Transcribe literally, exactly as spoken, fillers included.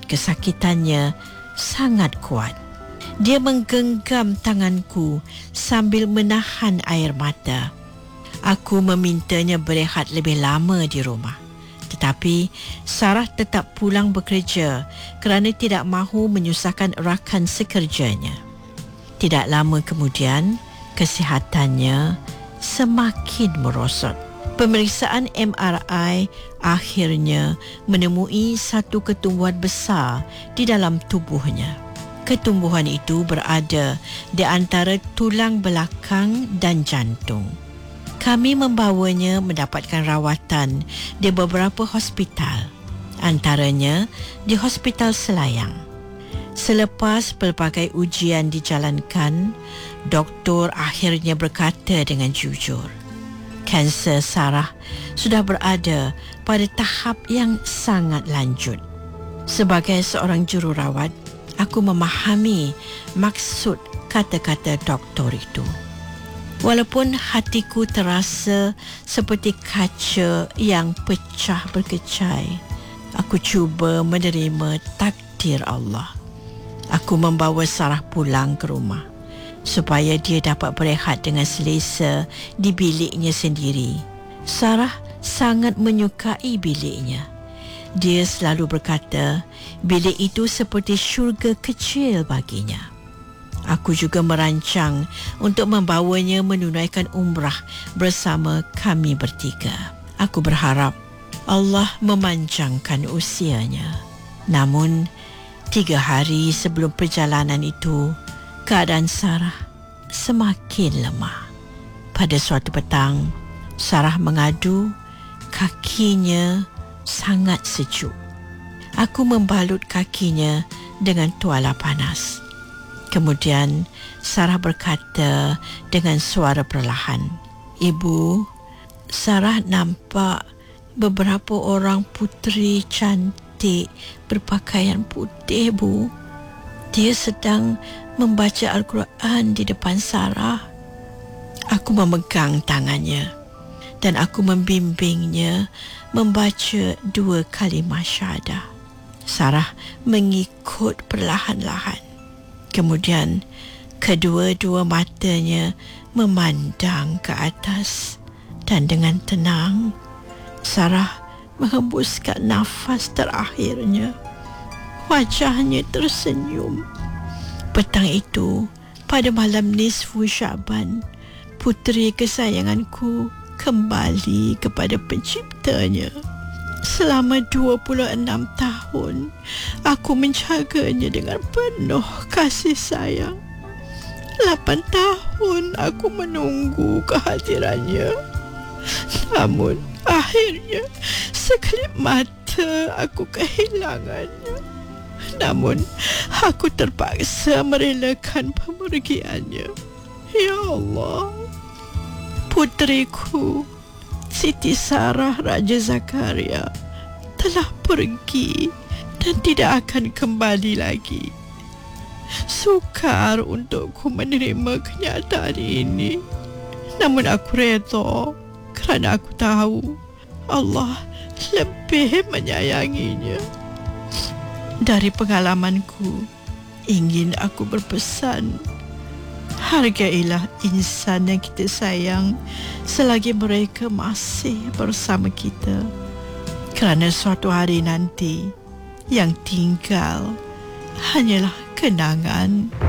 kesakitannya sangat kuat. Dia menggenggam tanganku sambil menahan air mata. Aku memintanya berehat lebih lama di rumah. Tetapi Sarah tetap pulang bekerja kerana tidak mahu menyusahkan rakan sekerjanya. Tidak lama kemudian, kesihatannya semakin merosot. Pemeriksaan M R I akhirnya menemui satu ketumbuhan besar di dalam tubuhnya. Ketumbuhan itu berada di antara tulang belakang dan jantung. Kami membawanya mendapatkan rawatan di beberapa hospital, antaranya di Hospital Selayang. Selepas pelbagai ujian dijalankan, doktor akhirnya berkata dengan jujur, kanser Sarah sudah berada pada tahap yang sangat lanjut. Sebagai seorang jururawat, aku memahami maksud kata-kata doktor itu. Walaupun hatiku terasa seperti kaca yang pecah berkecai, aku cuba menerima takdir Allah. Aku membawa Sarah pulang ke rumah supaya dia dapat berehat dengan selesa di biliknya sendiri. Sarah sangat menyukai biliknya. Dia selalu berkata bilik itu seperti syurga kecil baginya. Aku juga merancang untuk membawanya menunaikan umrah bersama kami bertiga. Aku berharap Allah memanjangkan usianya. Namun, tiga hari sebelum perjalanan itu, keadaan Sarah semakin lemah. Pada suatu petang, Sarah mengadu kakinya sangat sejuk. Aku membalut kakinya dengan tuala panas. Kemudian Sarah berkata dengan suara perlahan, "Ibu, Sarah nampak beberapa orang puteri cantik berpakaian putih, Bu. Dia sedang membaca Al-Quran di depan Sarah." Aku memegang tangannya dan aku membimbingnya membaca dua kalimah syahadah. Sarah mengikut perlahan-lahan. Kemudian, kedua-dua matanya memandang ke atas dan dengan tenang, Sarah menghembuskan nafas terakhirnya. Wajahnya tersenyum. Petang itu, pada malam nisfu Syaban, puteri kesayanganku kembali kepada penciptanya. Selama dua puluh enam tahun, aku menjaganya dengan penuh kasih sayang. Lapan tahun aku menunggu kehadirannya. Namun, akhirnya, sekelip mata aku kehilangannya. Namun, aku terpaksa merelakan pemergiannya. Ya Allah, puteriku Siti Sarah Raja Zakaria telah pergi dan tidak akan kembali lagi. Sukar untukku menerima kenyataan ini. Namun aku redha kerana aku tahu Allah lebih menyayanginya. Dari pengalamanku, ingin aku berpesan, hargailah insan yang kita sayang selagi mereka masih bersama kita. Kerana suatu hari nanti, yang tinggal hanyalah kenangan.